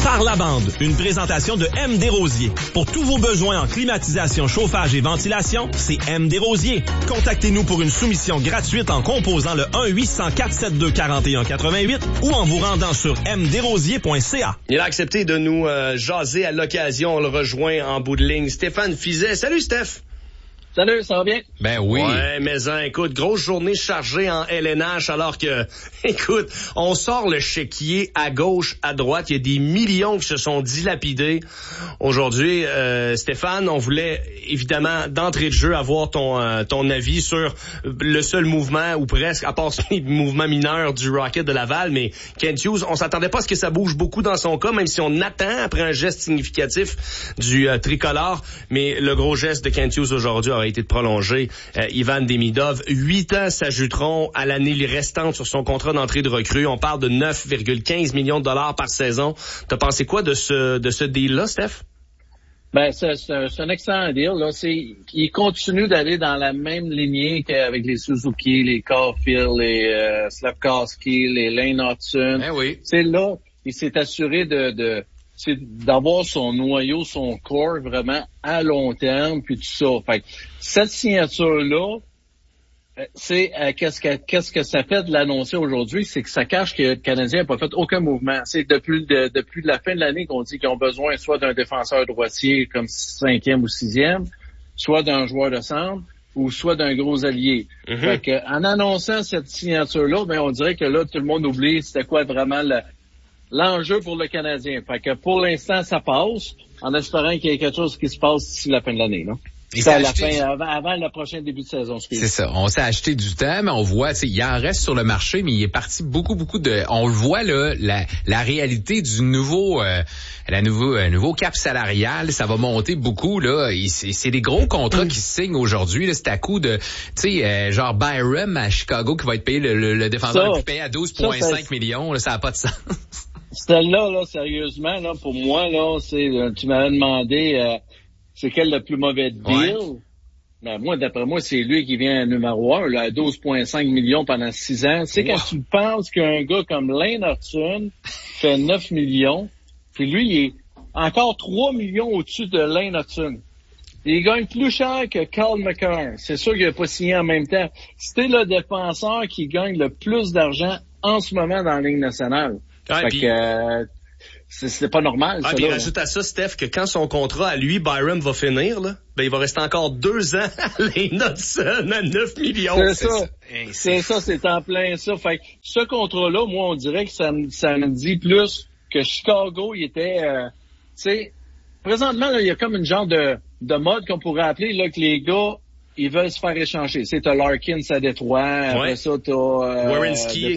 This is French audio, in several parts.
Par la bande, une présentation de M. Desrosiers. Pour tous vos besoins en climatisation, chauffage et ventilation, c'est M. Desrosiers. Contactez-nous pour une soumission gratuite en composant le 1-800-472-4188 ou en vous rendant sur mdesrosiers.ca. Il a accepté de nous jaser à l'occasion. On le rejoint en bout de ligne. Stéphane Fiset. Salut, Steph! Salut, ça va bien? Ben oui. Ouais, mais écoute, grosse journée chargée en LNH alors que, écoute, on sort le chéquier à gauche, à droite. Il y a des millions qui se sont dilapidés. Aujourd'hui, Stéphane, on voulait évidemment d'entrée de jeu avoir ton avis sur le seul mouvement, ou presque, à part les mouvements mineurs du Rocket de Laval, mais Kent Hughes, on s'attendait pas à ce que ça bouge beaucoup dans son cas, même si on attend après un geste significatif du tricolore. Mais le gros geste de Kent Hughes aujourd'hui a été de prolonger Ivan Demidov. 8 ans s'ajouteront à l'année restante sur son contrat d'entrée de recrue. On parle de 9,15 millions de dollars par saison. T'as pensé quoi de ce deal-là, Steph? Ben, c'est un excellent deal, là. Il continue d'aller dans la même lignée qu'avec les Suzuki, les Caulfield, les Slavkovski, les Lane Hudson. Ben oui. C'est là, il s'est assuré c'est d'avoir son noyau, son core vraiment à long terme, puis tout ça. Fait que cette signature-là, qu'est-ce que ça fait de l'annoncer aujourd'hui, c'est que ça cache que le Canadien n'a pas fait aucun mouvement. C'est depuis la fin de l'année qu'on dit qu'ils ont besoin soit d'un défenseur droitier comme 5e ou 6e, soit d'un joueur de centre, ou soit d'un gros allié. Mm-hmm. Fait que, en annonçant cette signature-là, ben, on dirait que là, tout le monde oublie c'était quoi vraiment l'enjeu pour le Canadien. Fait que pour l'instant, ça passe, en espérant qu'il y ait quelque chose qui se passe d'ici la fin de l'année, là. Avant le prochain début de saison. C'est ça. On s'est acheté du temps, mais on voit, il en reste sur le marché, mais il est parti beaucoup de, on le voit, là, la réalité du nouveau cap salarial, ça va monter beaucoup, là. C'est des gros contrats qui se signent aujourd'hui, là. C'est à coup de, genre Byram à Chicago qui va être payé le défenseur qui paye à 12,5 millions, là. Ça n'a pas de sens. Celle-là, là, sérieusement, là, pour moi, là, tu m'avais demandé, c'est quel le plus mauvais deal? Ouais. Ben, moi, d'après moi, c'est lui qui vient à numéro 1, là, à 12,5 millions pendant 6 ans. Tu sais, quand tu penses qu'un gars comme Lane Hudson fait 9 millions, puis lui, il est encore 3 millions au-dessus de Lane Hudson. Il gagne plus cher que Carl McCarr. C'est sûr qu'il n'a pas signé en même temps. C'était le défenseur qui gagne le plus d'argent en ce moment dans la Ligue nationale. Ouais, fait que, c'est pas normal. Ah, puis rajoute à ça, Steph, que quand son contrat à lui, Byram, va finir, là, ben, il va rester encore 2 ans à les Hudson à 9 millions. C'est ça, c'est en plein ça. Fait que ce contrat-là, moi, on dirait que ça me dit plus que Chicago, il était, tu sais, présentement, là, il y a comme une genre de mode qu'on pourrait appeler, là, que les gars, ils veulent se faire échanger. Tu sais, t'as Larkins à Détroit, après ça, t'as, Werenski.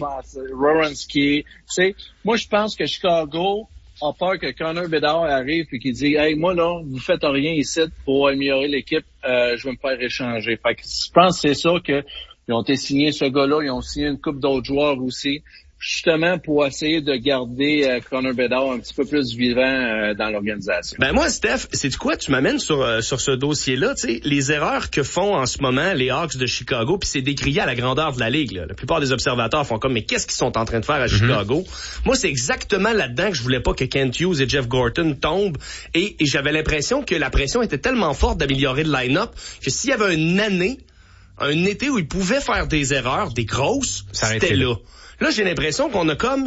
Tu sais, moi, je pense que Chicago a peur que Connor Bedard arrive et qu'il dit, hey, moi, là, vous faites rien ici pour améliorer l'équipe, je vais me faire échanger. Fait que je pense que c'est ça que ils ont été signés ce gars-là, ils ont signé une couple d'autres joueurs aussi, justement pour essayer de garder Connor Bedard un petit peu plus vivant dans l'organisation. Ben moi, Steph, sais-tu quoi? Tu m'amènes sur ce dossier-là, tu sais, les erreurs que font en ce moment les Hawks de Chicago, puis c'est décrié à la grandeur de la Ligue, là. La plupart des observateurs font comme, mais qu'est-ce qu'ils sont en train de faire à Chicago? Moi, c'est exactement là-dedans que je voulais pas que Kent Hughes et Jeff Gorton tombent, et j'avais l'impression que la pression était tellement forte d'améliorer le line-up que s'il y avait un été où ils pouvaient faire des erreurs, des grosses, c'était là. Là, j'ai l'impression qu'on a comme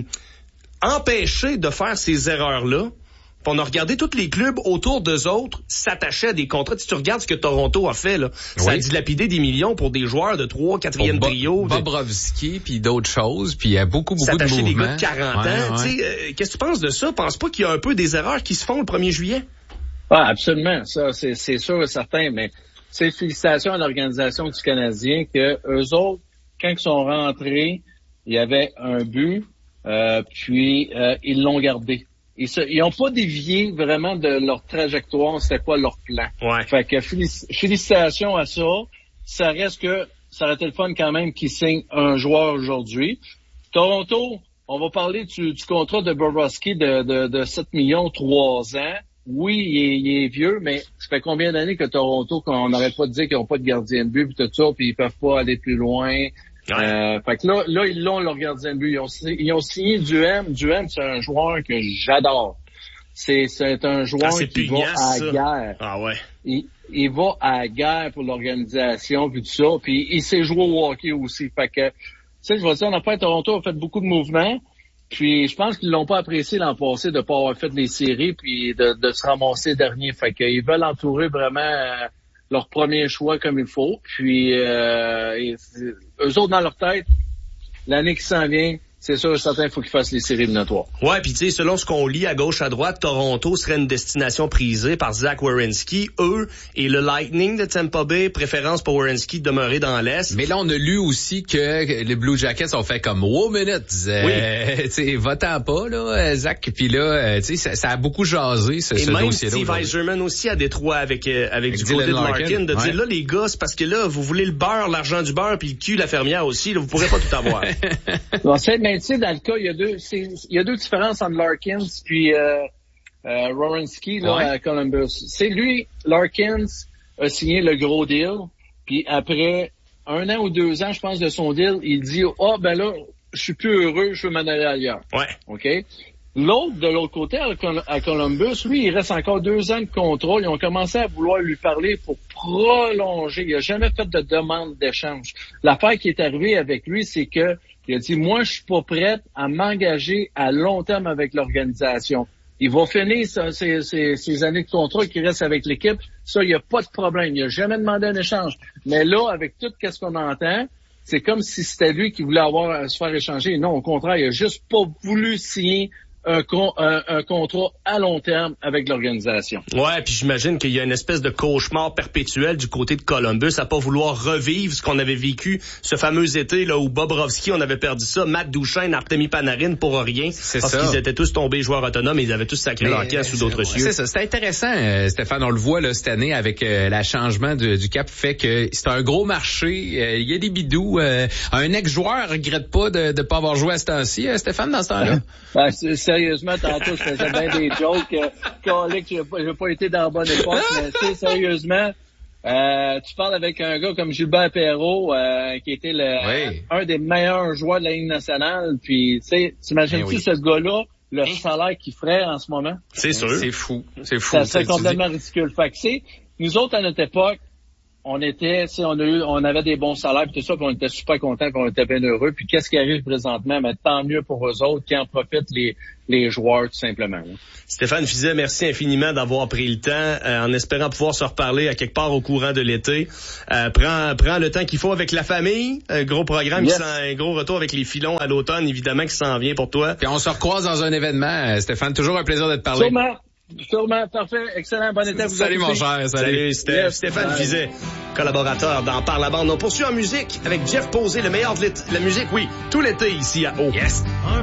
empêché de faire ces erreurs-là. Puis on a regardé tous les clubs autour d'eux autres s'attacher à des contrats. Si tu regardes ce que Toronto a fait, là, ça a dilapidé des millions pour des joueurs de 3, 4e trio. Bobrovski, puis d'autres choses, puis il y a beaucoup de mouvements. S'attacher des gars de 40 ans. Ouais. Qu'est-ce que tu penses de ça? Penses pas qu'il y a un peu des erreurs qui se font le 1er juillet? Ah, absolument. Ça, c'est sûr et certain. Mais c'est félicitations à l'organisation du Canadien que eux autres, quand ils sont rentrés, il y avait un but, puis ils l'ont gardé. Ils n'ont pas dévié vraiment de leur trajectoire, c'était quoi leur plan. Ouais. Fait que félicitations à ça. Ça reste que ça aurait été le fun quand même qu'ils signent un joueur aujourd'hui. Toronto, on va parler du contrat de Bobrovski de 7 millions, 3 ans. Oui, il est vieux, mais ça fait combien d'années que Toronto, qu'on n'arrête pas de dire qu'ils n'ont pas de gardien de but, puis tout ça, puis ils peuvent pas aller plus loin. Ouais. Fait que là, ils l'ont, leur gardien de but. Ils ont signé Duhem. Duhem, c'est un joueur que j'adore. C'est un joueur qui va à la guerre. Ah ouais. Il va à la guerre pour l'organisation puis tout ça. Puis il sait jouer au hockey aussi. Fait que, tu sais, je vais dire, on a fait Toronto, a fait beaucoup de mouvements. Puis je pense qu'ils l'ont pas apprécié l'an passé de pas avoir fait les séries puis de se ramasser dernier. Fait qu'ils veulent entourer vraiment leur premier choix comme il faut. Puis eux autres dans leur tête, l'année qui s'en vient, c'est sûr et certain, il faut qu'ils fassent les séries éliminatoires. Ouais, puis tu sais, selon ce qu'on lit à gauche, à droite, Toronto serait une destination prisée par Zach Werenski. Eux et le Lightning de Tampa Bay, préférence pour Werenski de demeurer dans l'Est. Mais là, on a lu aussi que les Blue Jackets ont fait comme « Wow, minute! Tu sais, va-t'en pas, là, Zach. » Puis là, tu sais, ça a beaucoup jasé, ce dossier-là. Et même Steve Yzerman aussi a Détroit avec du côté de Larkin, de dire, là, les gars, c'est parce que là, vous voulez le beurre, l'argent du beurre, puis le cul, la fermière aussi, là, vous pourrez pas tout avoir. Bon, mais tu sais, dans le cas, il y a deux différences entre Larkins puis Werenski là, à Columbus. C'est lui, Larkins a signé le gros deal, puis après 1 an ou 2 ans, je pense, de son deal, il dit « ben là, je suis plus heureux, je veux m'en aller ailleurs. » Ouais. OK? L'autre, de l'autre côté, à Columbus, lui, il reste encore 2 ans de contrat. Ils ont commencé à vouloir lui parler pour prolonger. Il a jamais fait de demande d'échange. L'affaire qui est arrivée avec lui, c'est que il a dit, moi, je suis pas prête à m'engager à long terme avec l'organisation. Il va finir ses années de contrat qui restent avec l'équipe. Ça, il n'y a pas de problème. Il n'a jamais demandé un échange. Mais là, avec tout ce qu'on entend, c'est comme si c'était lui qui voulait se faire échanger. Non, au contraire, il a juste pas voulu signer un contrat à long terme avec l'organisation. Ouais, puis j'imagine qu'il y a une espèce de cauchemar perpétuel du côté de Columbus à pas vouloir revivre ce qu'on avait vécu ce fameux été là où Bobrovski, on avait perdu ça, Matt Duchesne, Artemi Panarin pour rien, parce qu'ils étaient tous tombés joueurs autonomes et ils avaient tous sacré leur camp sous d'autres cieux. C'est ça, c'est intéressant, Stéphane, on le voit là cette année avec le changement du cap fait que c'est un gros marché, il y a des bidous, un ex-joueur regrette pas de pas avoir joué à ce temps-ci, Stéphane, dans ce temps-là. Sérieusement, tantôt, je faisais bien des jokes. Que j'ai pas été dans la bonne époque, mais tu sais, sérieusement, tu parles avec un gars comme Gilbert Perreault, qui était un des meilleurs joueurs de la Ligue nationale, puis tu sais, t'imagines-tu ce gars-là, le salaire qu'il ferait en ce moment? C'est sûr. C'est fou. Ça serait complètement ridicule. Fait que nous autres, à notre époque, on avait des bons salaires pis tout ça, puis on était super contents, puis on était bien heureux. Puis qu'est-ce qui arrive présentement? Mais tant mieux pour eux autres qui en profitent les joueurs, tout simplement. Stéphane Fiset, merci infiniment d'avoir pris le temps, en espérant pouvoir se reparler à quelque part au courant de l'été. Prends le temps qu'il faut avec la famille. Gros programme, un gros retour avec les filons à l'automne, évidemment, qui s'en vient pour toi. Puis on se recroise dans un événement, Stéphane. Toujours un plaisir de te parler. Sûrement, parfait, excellent, bon été à vous. Salut mon cher, salut. Stéphane Fiset, collaborateur dans Par la bande. On poursuit en musique avec Jeff Posé, le meilleur de la musique, oui, tout l'été ici à O. Yes.